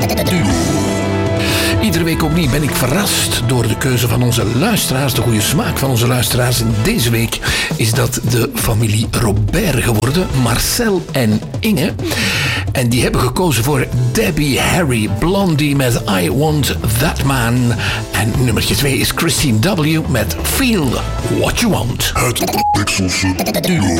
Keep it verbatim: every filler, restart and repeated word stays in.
Iedere week opnieuw ben ik verrast door de keuze van onze luisteraars, de goede smaak van onze luisteraars. En deze week is dat de familie Robert geworden, Marcel en Inge. En die hebben gekozen voor Debbie Harry Blondie met I Want That Man. En nummertje twee is Christine W. met Feel What You Want. Het Dekselse duo.